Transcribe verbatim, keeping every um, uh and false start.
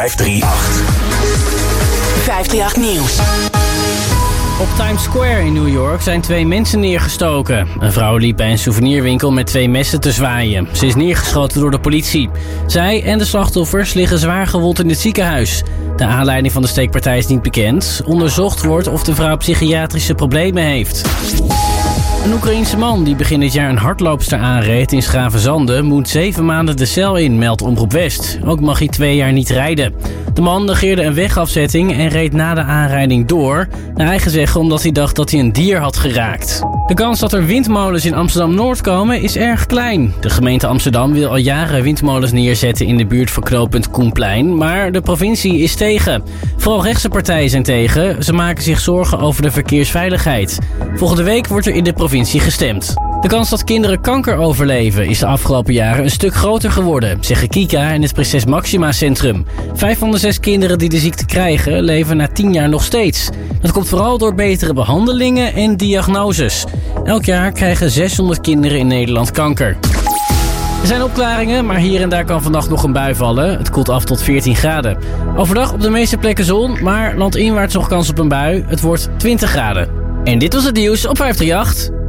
vijfhonderdachttien. vijfhonderdachttien Nieuws. Op Times Square in New York zijn twee mensen neergestoken. Een vrouw liep bij een souvenirwinkel met twee messen te zwaaien. Ze is neergeschoten door de politie. Zij en de slachtoffers liggen zwaar gewond in het ziekenhuis. De aanleiding van de steekpartij is niet bekend. Onderzocht wordt of de vrouw psychiatrische problemen heeft. Een Oekraïense man die begin dit jaar een hardloopster aanreed in Schravenzande moet zeven maanden de cel in, meldt Omroep West. Ook mag hij twee jaar niet rijden. De man negeerde een wegafzetting en reed na de aanrijding door. Naar eigen zeggen omdat hij dacht dat hij een dier had geraakt. De kans dat er windmolens in Amsterdam-Noord komen is erg klein. De gemeente Amsterdam wil al jaren windmolens neerzetten in de buurt van knooppunt Koenplein, maar de provincie is tegen. Vooral rechtse partijen zijn tegen. Ze maken zich zorgen over de verkeersveiligheid. Volgende week wordt er in de provincie gestemd. De kans dat kinderen kanker overleven is de afgelopen jaren een stuk groter geworden, zeggen Kika en het Prinses Maxima Centrum. Vijf van de zes kinderen die de ziekte krijgen leven na tien jaar nog steeds. Dat komt vooral door betere behandelingen en diagnoses. Elk jaar krijgen zeshonderd kinderen in Nederland kanker. Er zijn opklaringen, maar hier en daar kan vannacht nog een bui vallen. Het koelt af tot veertien graden. Overdag op de meeste plekken zon, maar landinwaarts nog kans op een bui. Het wordt twintig graden. En dit was het nieuws op vijfhonderdachttien.